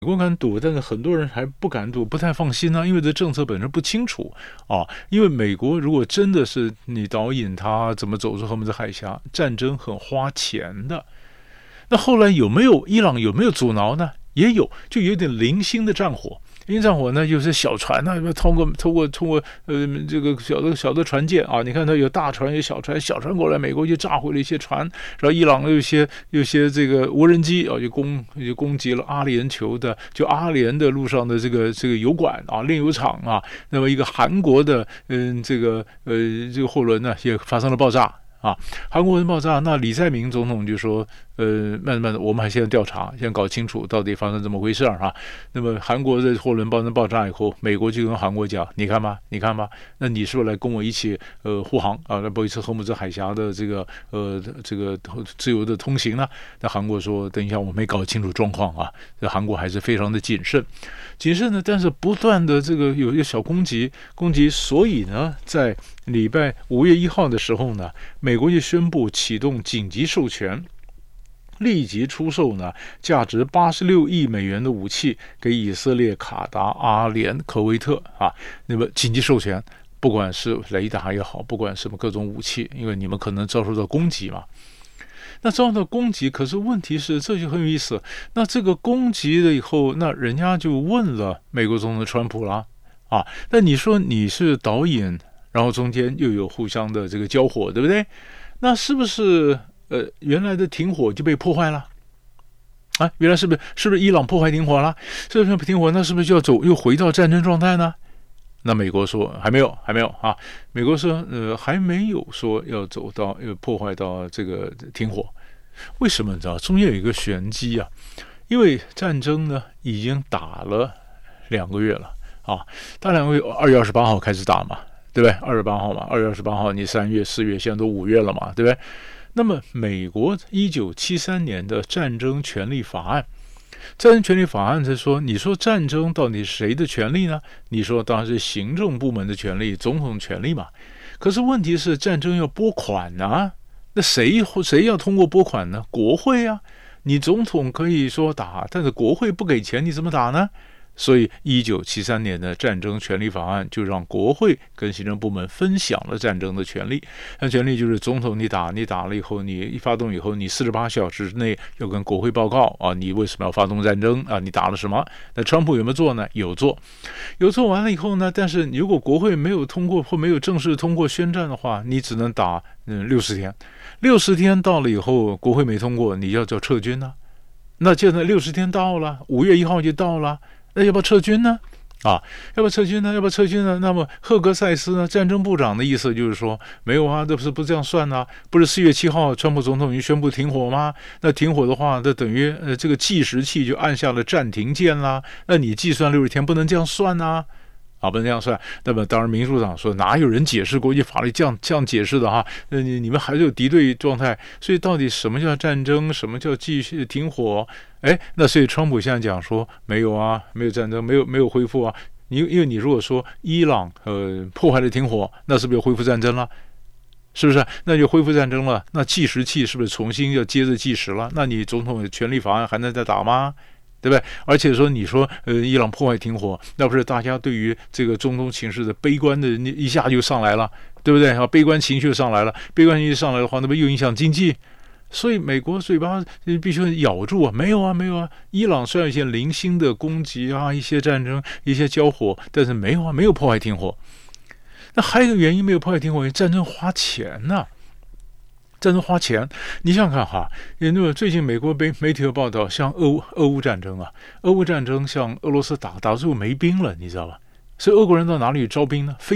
国敢赌，但是很多人还不敢赌，不太放心因为这政策本身不清楚因为美国如果真的是你导引他怎么走出荷姆斯海峡，战争很花钱的。那后来伊朗有没有阻挠呢？也有，就有点零星的战火。因为战火呢，就是小船通过这个小的船舰你看它有大船有小船，小船过来，美国就炸毁了一些船，然后伊朗有些这个无人机就攻击了阿联酋的阿联的路上的这个油管炼油厂那么一个韩国的这个货轮呢也发生了爆炸。韩国人爆炸，那李在明总统就说，慢的，我们还现在调查，先搞清楚到底发生怎么回事那么韩国的货轮爆炸以后，美国就跟韩国讲，你看吧，那你是不是来跟我一起护航那不一次荷姆斯海峡的这个自由的通行呢？那韩国说，等一下，我没搞清楚状况这韩国还是非常的谨慎呢，但是不断的这个有一个小攻击，所以呢，在礼拜5月1号的时候呢，美国就宣布启动紧急授权，立即出售呢价值86亿美元的武器给以色列、卡达、阿联、科威特那么紧急授权，不管是雷达也好，不管什么各种武器，因为你们可能遭受到攻击嘛。那遭受到攻击，可是问题是这就很有意思。那这个攻击了以后，那人家就问了美国总统川普啦那你说你是导演，然后中间又有互相的这个交火，对不对？那是不是原来的停火就被破坏了原来是不是伊朗破坏停火了？是不是停火？那是不是就要又回到战争状态呢？那美国说还没有美国说还没有说要走到破坏到这个停火。为什么你知道？中间有一个玄机因为战争呢已经打了2个月了打2个月，2月28号开始打嘛，对不对？2月28号嘛，2月28号你3月、4月，现在都5月了嘛，对不对？那么美国1973年的战争权利法案是说，你说战争到底是谁的权利呢？你说当然是行政部门的权利，总统权利嘛。可是问题是战争要拨款那谁要通过拨款呢？国会你总统可以说打，但是国会不给钱，你怎么打呢？所以1973年的战争权利法案就让国会跟行政部门分享了战争的权利。那权利就是总统你打了以后，你一发动以后，你48小时内要跟国会报告你为什么要发动战争你打了什么？那川普有没有做呢？有做完了以后呢，但是如果国会没有通过或没有正式通过宣战的话，你只能打60天。60天到了以后，国会没通过，你要撤军那现在60天到了，5月1号就到了。那要不要撤军呢？要不要撤军呢？那么赫格塞斯呢？战争部长的意思就是说，没有这不这样算不是4月7号川普总统已经宣布停火吗？那停火的话，那等于这个计时器就按下了暂停键啦。那你计算60天不能这样算不能这样算。那么当然，民主党说哪有人解释国际法律这样解释的你们还是有敌对状态。所以到底什么叫战争？什么叫继续停火？那所以川普现在讲说没有没有战争，没有恢复因为你如果说伊朗破坏了停火，那是不是又恢复战争了？是不是？那就恢复战争了。那计时器是不是重新要接着计时了？那你总统的权利法案还能再打吗？对不对？而且说你说伊朗破坏停火，那不是大家对于这个中东情势的悲观的一下就上来了，对不对？悲观情绪上来了，悲观情绪上来的话，那不又影响经济？所以美国嘴巴必须咬住没有伊朗虽然有一些零星的攻击一些战争、一些交火，但是没有破坏停火。那还有一个原因没有破坏停火，因为战争花钱战争花钱，你想想看因为最近美国媒体有报道，像俄乌战争俄乌战争像俄罗斯打最后没兵了，你知道吧？所以俄国人到哪里招兵呢？非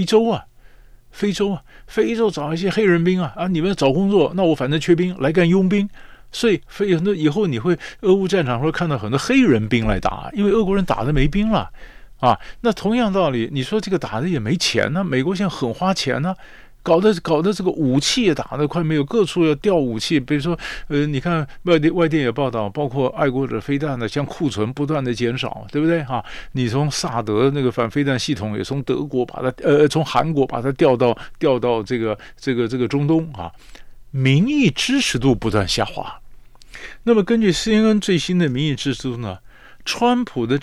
洲找一些黑人兵你们找工作，那我反正缺兵，来干佣兵。所以以后你会俄乌战场会看到很多黑人兵来打，因为俄国人打的没兵了那同样道理，你说这个打的也没钱呢，美国现在很花钱呢。搞得这个武器也打得快没有，各处要调武器。比如说，你看外电也报道，包括爱国者飞弹的，像库存不断的减少，对不对你从萨德那个反飞弹系统，也从德国把它从韩国把它调到这个中东民意支持度不断下滑。那么根据 CNN 最新的民意支持度呢，川普的